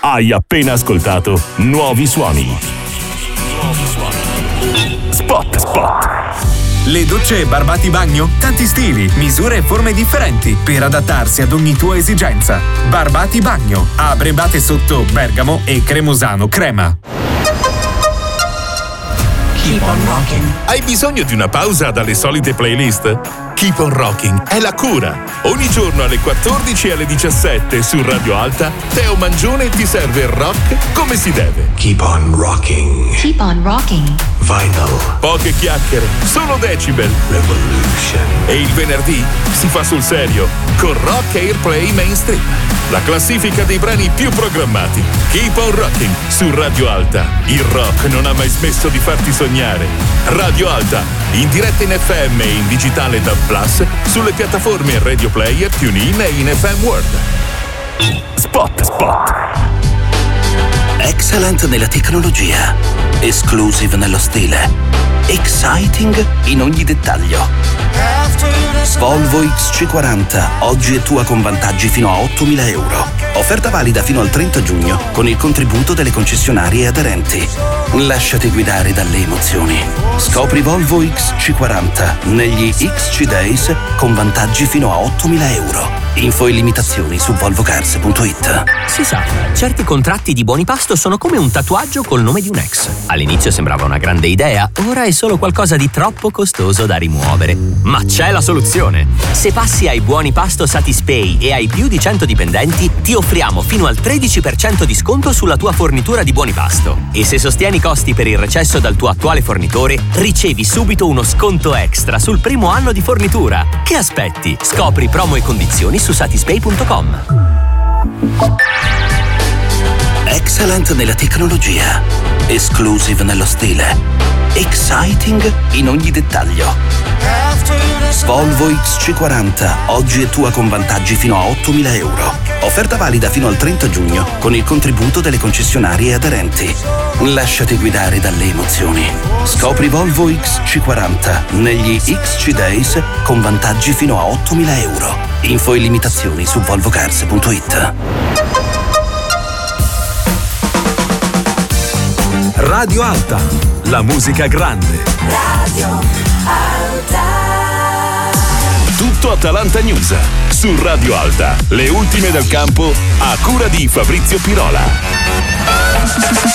Hai appena ascoltato Nuovi Suoni. Spot. Le docce e barbati bagno? Tanti stili, misure e forme differenti per adattarsi ad ogni tua esigenza. Barbati bagno, a Abrebate sotto Bergamo e Cremosano Crema. Keep on rocking. Hai bisogno di una pausa dalle solite playlist? Keep on Rocking è la cura. Ogni giorno alle 14 e alle 17 su Radio Alta, Teo Mangione ti serve il rock come si deve. Keep on rocking. Keep on rocking. Vinyl. Poche chiacchiere, solo decibel. Revolution. E il venerdì si fa sul serio con Rock Airplay Mainstream. La classifica dei brani più programmati. Keep on Rocking su Radio Alta. Il rock non ha mai smesso di farti sognare. Radio Alta, in diretta in FM e in digitale da Plus, sulle piattaforme Radio Player, TuneIn e in FM World. Spot. Excellent nella tecnologia, exclusive nello stile, exciting in ogni dettaglio. Volvo XC40, oggi è tua con vantaggi fino a 8.000 euro. Offerta valida fino al 30 giugno con il contributo delle concessionarie aderenti. Lasciati guidare dalle emozioni. Scopri Volvo XC40 negli XC Days con vantaggi fino a 8.000 euro. Info e limitazioni su volvocars.it. Si sa, certi contratti di buoni pasto sono come un tatuaggio col nome di un ex. All'inizio sembrava una grande idea, ora è solo qualcosa di troppo costoso da rimuovere. Ma c'è la soluzione! Se passi ai buoni pasto Satispay e hai più di 100 dipendenti, ti offriamo fino al 13% di sconto sulla tua fornitura di buoni pasto. E se sostieni i costi per il recesso dal tuo attuale fornitore, ricevi subito uno sconto extra sul primo anno di fornitura. Che aspetti? Scopri promo e condizioni su satispay.com. Excellent nella tecnologia, exclusive nello stile, exciting in ogni dettaglio. Volvo XC40, oggi è tua con vantaggi fino a 8.000 euro. Offerta valida fino al 30 giugno con il contributo delle concessionarie aderenti. Lasciati guidare dalle emozioni. Scopri Volvo XC40 negli XC Days con vantaggi fino a 8.000 euro. Info e limitazioni su volvocars.it. Radio Alta, la musica grande. Radio Alta. Tutto Atalanta News su Radio Alta. Le ultime del campo a cura di Fabrizio Pirola.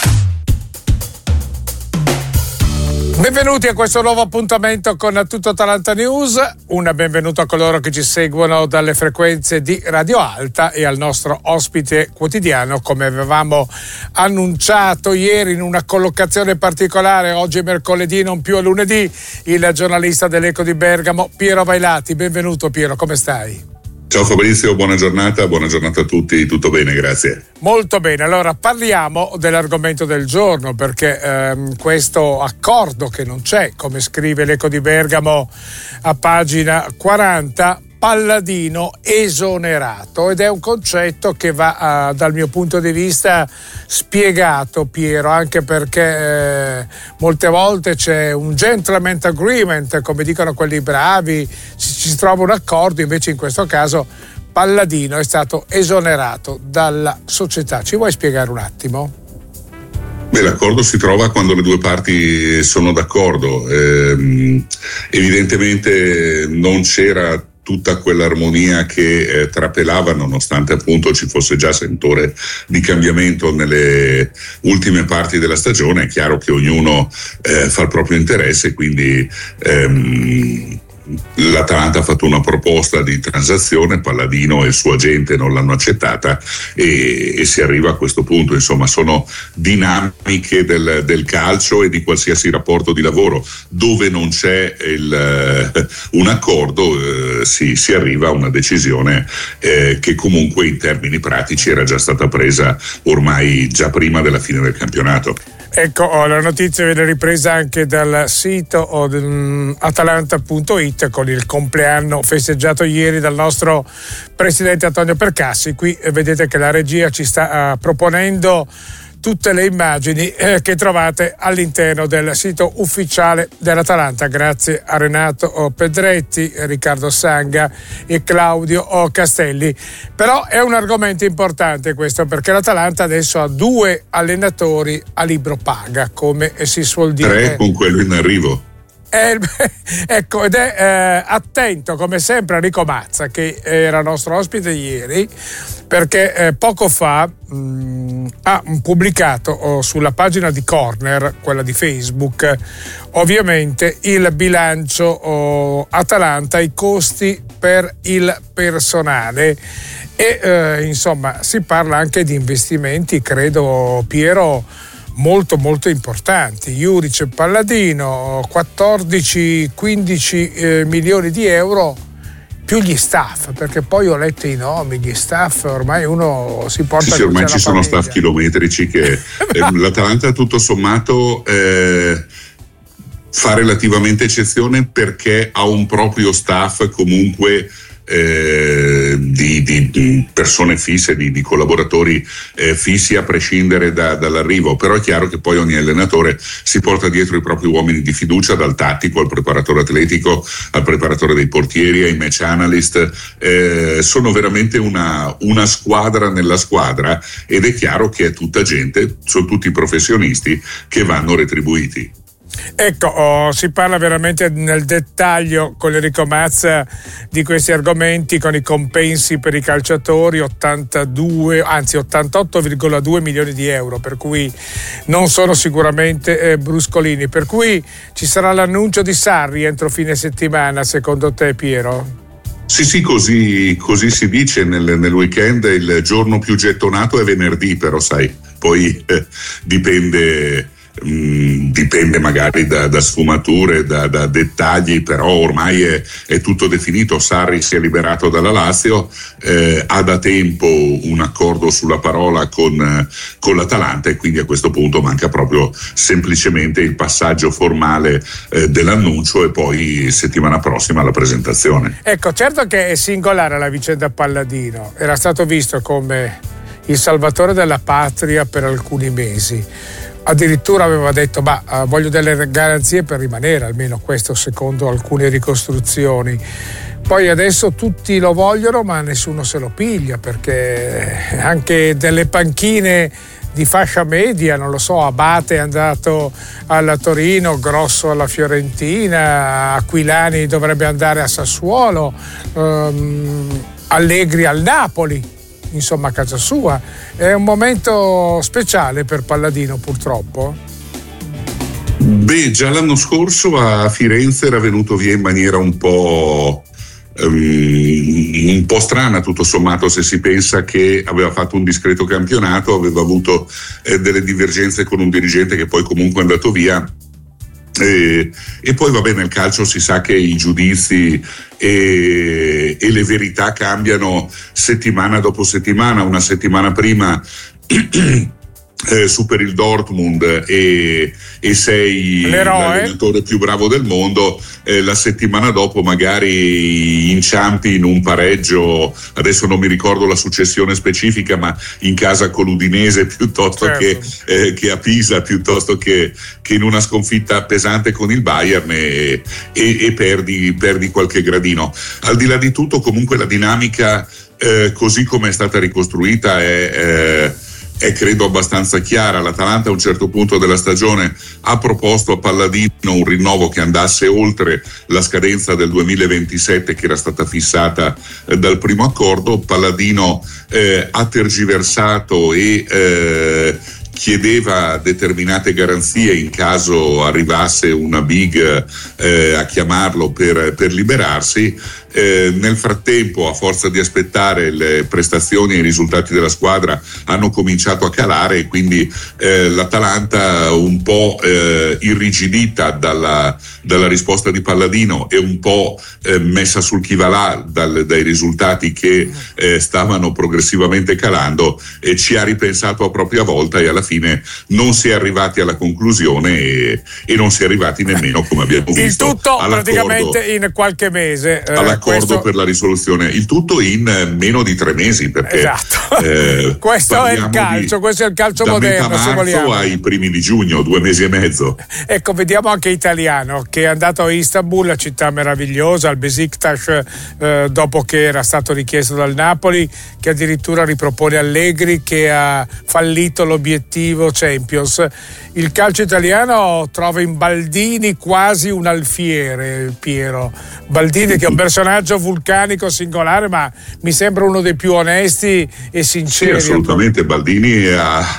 Benvenuti a questo nuovo appuntamento con Tutto Atalanta News. Un benvenuto a coloro che ci seguono dalle frequenze di Radio Alta e al nostro ospite quotidiano, come avevamo annunciato ieri in una collocazione particolare. Oggi è mercoledì, non più a lunedì. Il giornalista dell'Eco di Bergamo, Piero Vailati. Benvenuto Piero, come stai? Ciao Fabrizio, buona giornata a tutti, tutto bene, grazie. Molto bene, allora parliamo dell'argomento del giorno, perché questo accordo che non c'è, come scrive l'Eco di Bergamo a pagina 40, Palladino esonerato, ed è un concetto che va dal mio punto di vista spiegato, Piero, anche perché molte volte c'è un gentleman agreement, come dicono quelli bravi, ci trova un accordo, invece in questo caso Palladino è stato esonerato dalla società. Ci vuoi spiegare un attimo? Beh, l'accordo si trova quando le due parti sono d'accordo. Evidentemente non c'era tutta quell'armonia che trapelava, nonostante appunto ci fosse già sentore di cambiamento nelle ultime parti della stagione. È chiaro che ognuno fa il proprio interesse, quindi l'Atalanta ha fatto una proposta di transazione, Palladino e il suo agente non l'hanno accettata e si arriva a questo punto. Insomma, sono dinamiche del calcio e di qualsiasi rapporto di lavoro. Dove non c'è un accordo si arriva a una decisione che comunque in termini pratici era già stata presa ormai già prima della fine del campionato. Ecco, la notizia viene ripresa anche dal sito atalanta.it con il compleanno festeggiato ieri dal nostro presidente Antonio Percassi. Qui vedete che la regia ci sta proponendo tutte le immagini che trovate all'interno del sito ufficiale dell'Atalanta, grazie a Renato Pedretti, Riccardo Sanga e Claudio Castelli. Però è un argomento importante questo, perché l'Atalanta adesso ha 2 allenatori a libro paga, come si suol dire. 3 con quello in arrivo. Ecco, ed è attento come sempre a Enrico Mazza, che era nostro ospite ieri, perché poco fa ha pubblicato sulla pagina di Corner, quella di Facebook, ovviamente il bilancio Atalanta, i costi per il personale e insomma si parla anche di investimenti, credo, Piero, molto molto importanti. Juric e Palladino, 14-15 milioni di euro, più gli staff, perché poi ho letto i nomi, gli staff, ormai uno si porta... Sì, ormai ci sono famiglia. Staff chilometrici che l'Atalanta tutto sommato fa relativamente eccezione, perché ha un proprio staff comunque di persone fisse, di collaboratori fissi, a prescindere dall'arrivo. Però è chiaro che poi ogni allenatore si porta dietro i propri uomini di fiducia, dal tattico al preparatore atletico, al preparatore dei portieri, ai match analyst. Sono veramente una squadra nella squadra, ed è chiaro che è tutta gente, sono tutti professionisti che vanno retribuiti. Ecco, si parla veramente nel dettaglio con Enrico Mazza di questi argomenti, con i compensi per i calciatori, 88,2 milioni di euro, per cui non sono sicuramente bruscolini. Per cui ci sarà l'annuncio di Sarri entro fine settimana, secondo te, Piero? Sì, così si dice. Nel weekend il giorno più gettonato è venerdì, però sai, poi dipende magari da sfumature, da dettagli, però ormai è tutto definito. Sarri si è liberato dalla Lazio, ha da tempo un accordo sulla parola con l'Atalanta, e quindi a questo punto manca proprio semplicemente il passaggio formale dell'annuncio, e poi settimana prossima la presentazione. Ecco, certo che è singolare la vicenda Palladino, era stato visto come il salvatore della patria per alcuni mesi. Addirittura aveva detto voglio delle garanzie per rimanere, almeno questo secondo alcune ricostruzioni. Poi adesso tutti lo vogliono, ma nessuno se lo piglia, perché anche delle panchine di fascia media, non lo so, Abate è andato alla Torino, Grosso alla Fiorentina, Aquilani dovrebbe andare a Sassuolo, Allegri al Napoli, insomma a casa sua. È un momento speciale per Palladino, purtroppo. Già l'anno scorso a Firenze era venuto via in maniera un po' strana, tutto sommato, se si pensa che aveva fatto un discreto campionato, aveva avuto delle divergenze con un dirigente che poi comunque è andato via. E poi nel calcio si sa che i giudizi e le verità cambiano settimana dopo settimana. Una settimana prima superi il Dortmund e sei l'allenatore più bravo del mondo, la settimana dopo magari inciampi in un pareggio, adesso non mi ricordo la successione specifica, ma in casa con l'Udinese piuttosto che a Pisa, piuttosto che in una sconfitta pesante con il Bayern, e perdi qualche gradino. Al di là di tutto, comunque la dinamica così come è stata ricostruita è credo abbastanza chiara. L'Atalanta a un certo punto della stagione ha proposto a Palladino un rinnovo che andasse oltre la scadenza del 2027 che era stata fissata dal primo accordo. Palladino ha tergiversato e chiedeva determinate garanzie in caso arrivasse una big a chiamarlo per liberarsi. Nel frattempo, a forza di aspettare, le prestazioni e i risultati della squadra hanno cominciato a calare, e quindi l'Atalanta, un po' irrigidita dalla risposta di Palladino e un po' messa sul chi va là dai risultati che stavano progressivamente calando, ci ha ripensato a propria volta, e alla fine non si è arrivati alla conclusione e non si è arrivati nemmeno, come abbiamo visto, il tutto praticamente in qualche mese. All'accordo d'accordo per la risoluzione, il tutto in meno di 3 mesi, perché esatto. Questo è il calcio, questo è il calcio moderno, da metà marzo ai primi di giugno, 2 mesi e mezzo. Ecco, vediamo anche Italiano, che è andato a Istanbul, la città meravigliosa, al Besiktas, dopo che era stato richiesto dal Napoli, che addirittura ripropone Allegri, che ha fallito l'obiettivo Champions. Il calcio italiano trova in Baldini quasi un alfiere, Piero. Baldini, che è un personaggio vulcanico singolare, ma mi sembra uno dei più onesti e sinceri. Sì, assolutamente. Baldini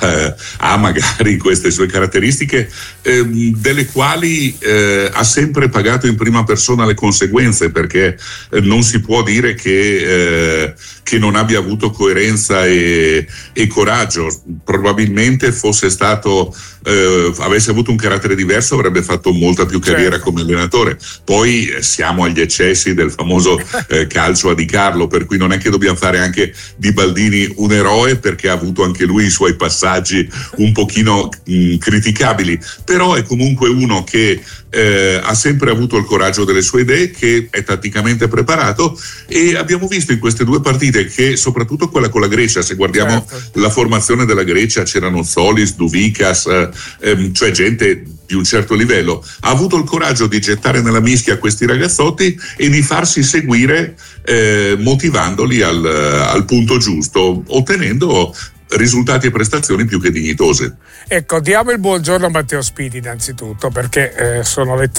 ha magari queste sue caratteristiche, delle quali ha sempre pagato in prima persona le conseguenze, perché non si può dire che non abbia avuto coerenza e coraggio. Probabilmente fosse stato avesse avuto un carattere diverso, avrebbe fatto molta più carriera come allenatore. Poi siamo agli eccessi del famoso calcio a Di Carlo, per cui non è che dobbiamo fare anche di Baldini un eroe, perché ha avuto anche lui i suoi passaggi un pochino criticabili, però è comunque uno che ha sempre avuto il coraggio delle sue idee, che è tatticamente preparato, e abbiamo visto in queste 2 partite che, soprattutto quella con la Grecia, se guardiamo la formazione della Grecia, c'erano Zolis, Douvikas, cioè gente di un certo livello, ha avuto il coraggio di gettare nella mischia questi ragazzotti e di farsi seguire, motivandoli al punto giusto, ottenendo risultati e prestazioni più che dignitose. Ecco, diamo il buongiorno a Matteo Spini innanzitutto, perché sono le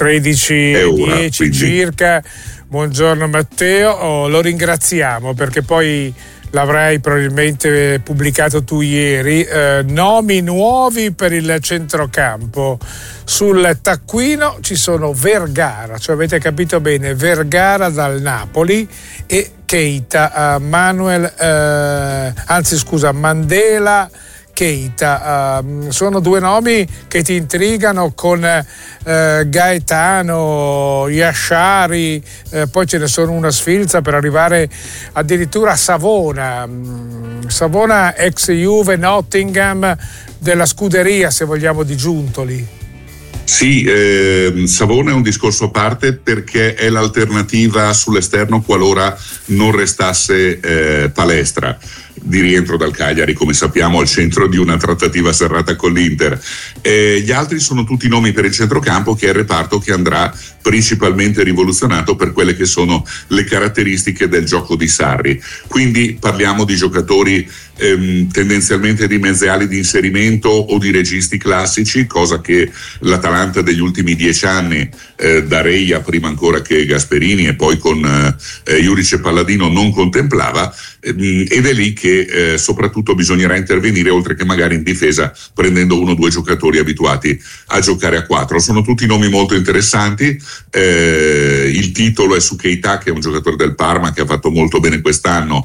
13:10 circa. Buongiorno Matteo, lo ringraziamo perché poi l'avrai probabilmente pubblicato tu ieri, nomi nuovi per il centrocampo. Sul taccuino ci sono Vergara, cioè avete capito bene, Vergara dal Napoli, e Keita, Mandela Keita. Sono 2 nomi che ti intrigano, con Gaetano, Yashari, poi ce ne sono una sfilza per arrivare addirittura a Savona, ex Juve, Nottingham, della scuderia, se vogliamo, di Giuntoli. Sì, Savona è un discorso a parte, perché è l'alternativa sull'esterno qualora non restasse Palestra, di rientro dal Cagliari, come sappiamo, al centro di una trattativa serrata con l'Inter. Gli altri sono tutti nomi per il centrocampo, che è il reparto che andrà principalmente rivoluzionato per quelle che sono le caratteristiche del gioco di Sarri. Quindi parliamo di giocatori tendenzialmente di mezzeali di inserimento o di registi classici, cosa che l'Atalanta degli ultimi 10 anni, da Reia prima ancora che Gasperini e poi con Juric e Palladino, non contemplava, ed è lì che soprattutto bisognerà intervenire, oltre che magari in difesa, prendendo 1 o 2 giocatori abituati a giocare a 4. Sono tutti nomi molto interessanti. Il titolo è su Keita, che è un giocatore del Parma che ha fatto molto bene quest'anno,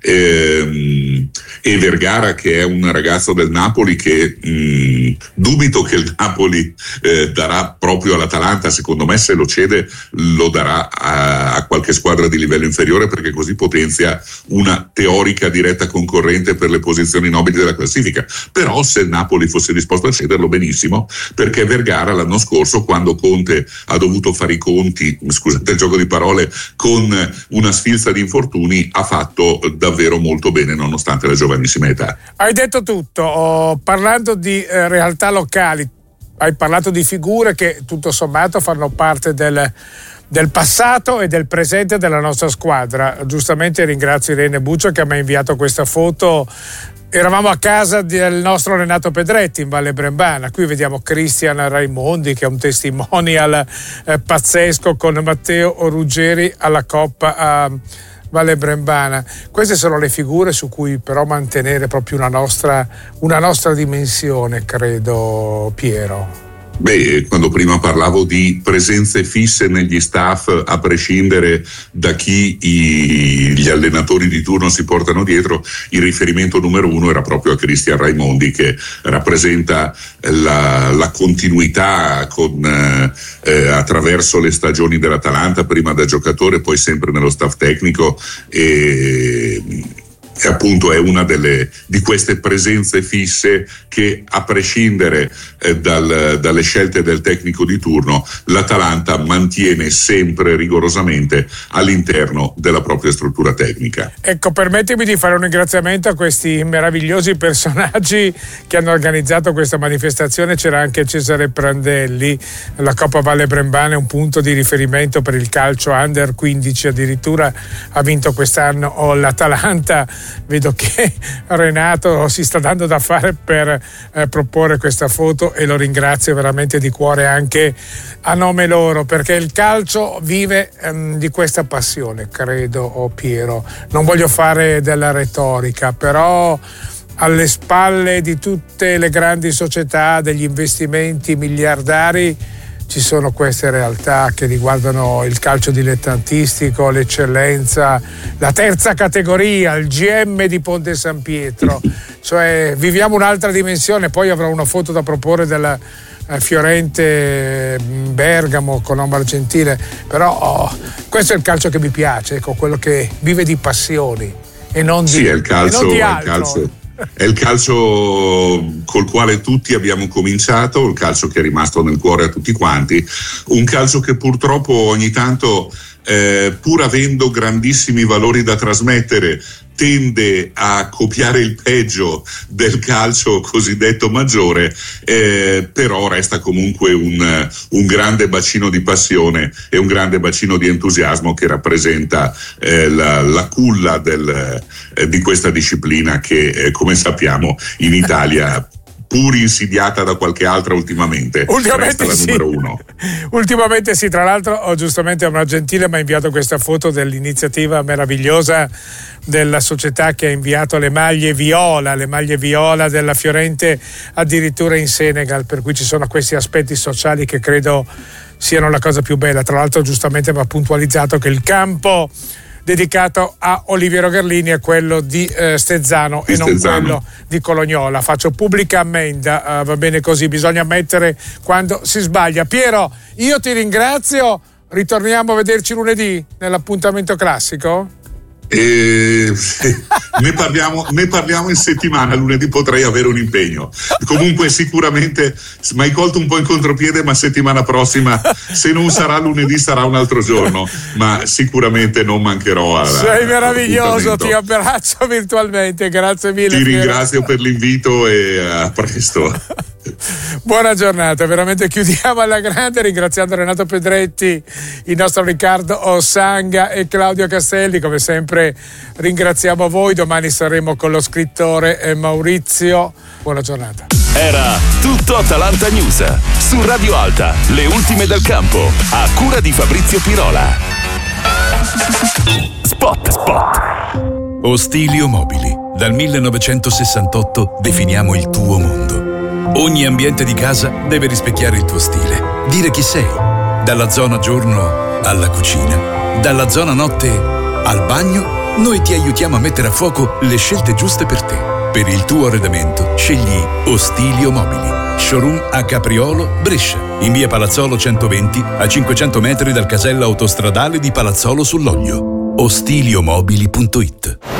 e Vergara, che è un ragazzo del Napoli che dubito che il Napoli darà proprio all'Atalanta. Secondo me, se lo cede, lo darà a qualche squadra di livello inferiore, perché così potenzia una teorica diretta concorrente per le posizioni nobili della classifica. Però se il Napoli fosse disposto a cederlo, benissimo, perché Vergara l'anno scorso, quando Conte ha dovuto fare i conti, scusate il gioco di parole, con una sfilza di infortuni, ha fatto davvero molto bene nonostante la giovanissima età. Hai detto tutto. Parlando di realtà locali, hai parlato di figure che tutto sommato fanno parte del passato e del presente della nostra squadra. Giustamente ringrazio Irene Buccio, che mi ha inviato questa foto. Eravamo a casa del nostro Renato Pedretti in Valle Brembana. Qui vediamo Cristian Raimondi, che è un testimonial pazzesco, con Matteo Ruggeri alla Coppa a Valle Brembana. Queste sono le figure su cui però mantenere proprio una nostra dimensione, credo, Piero. Beh, quando prima parlavo di presenze fisse negli staff, a prescindere da chi gli allenatori di turno si portano dietro, il riferimento numero 1 era proprio a Cristian Raimondi, che rappresenta la continuità attraverso le stagioni dell'Atalanta, prima da giocatore, poi sempre nello staff tecnico, E appunto è una di queste presenze fisse che, a prescindere dalle scelte del tecnico di turno, l'Atalanta mantiene sempre rigorosamente all'interno della propria struttura tecnica. Ecco, permettimi di fare un ringraziamento a questi meravigliosi personaggi che hanno organizzato questa manifestazione. C'era anche Cesare Prandelli. La Coppa Valle Brembana è un punto di riferimento per il calcio under 15, addirittura ha vinto quest'anno l'Atalanta. Vedo che Renato si sta dando da fare per proporre questa foto, e lo ringrazio veramente di cuore anche a nome loro, perché il calcio vive di questa passione, credo, Piero. Non voglio fare della retorica, però alle spalle di tutte le grandi società, degli investimenti miliardari, ci sono queste realtà che riguardano il calcio dilettantistico, l'eccellenza, la terza categoria, il GM di Ponte San Pietro. Cioè viviamo un'altra dimensione. Poi avrò una foto da proporre della Fiorente Bergamo con Omar Gentile, però questo è il calcio che mi piace, ecco, quello che vive di passioni e non di, sì, è il calcio, e non di altro. È il calcio col quale tutti abbiamo cominciato, il calcio che è rimasto nel cuore a tutti quanti, un calcio che purtroppo ogni tanto, pur avendo grandissimi valori da trasmettere, tende a copiare il peggio del calcio cosiddetto maggiore, però resta comunque un grande bacino di passione e un grande bacino di entusiasmo che rappresenta la culla di questa disciplina che, come sappiamo, in Italia, pur insidiata da qualche altra ultimamente resta la numero uno. Ultimamente sì, tra l'altro giustamente Omar Gentile mi ha inviato questa foto dell'iniziativa meravigliosa della società che ha inviato le maglie viola della Fiorente addirittura in Senegal, per cui ci sono questi aspetti sociali che credo siano la cosa più bella. Tra l'altro giustamente va puntualizzato che il campo dedicato a Oliviero Garlini è quello di Stezzano e non quello di Colognola. Faccio pubblica ammenda, va bene così, bisogna ammettere quando si sbaglia. Piero, io ti ringrazio, ritorniamo a vederci lunedì nell'appuntamento classico? Ne parliamo in settimana. Lunedì potrei avere un impegno. Comunque sicuramente mi hai colto un po' in contropiede, ma settimana prossima, se non sarà lunedì sarà un altro giorno, ma sicuramente non mancherò sei meraviglioso, ti abbraccio virtualmente, grazie mille. Ti ringrazio per l'invito e a presto. Buona giornata, veramente chiudiamo alla grande ringraziando Renato Pedretti, il nostro Riccardo Ossanga e Claudio Castelli. Come sempre ringraziamo voi, domani saremo con lo scrittore Maurizio. Buona giornata. Era tutto Atalanta News su Radio Alta, le ultime del campo, a cura di Fabrizio Pirola. Spot. Ostilio Mobili. Dal 1968 definiamo il tuo mondo. Ogni ambiente di casa deve rispecchiare il tuo stile, dire chi sei. Dalla zona giorno alla cucina, dalla zona notte al bagno, noi ti aiutiamo a mettere a fuoco le scelte giuste per te. Per il tuo arredamento scegli Ostilio Mobili. Showroom a Capriolo, Brescia, in via Palazzolo 120, a 500 metri dal casello autostradale di Palazzolo sull'Oglio. Ostiliomobili.it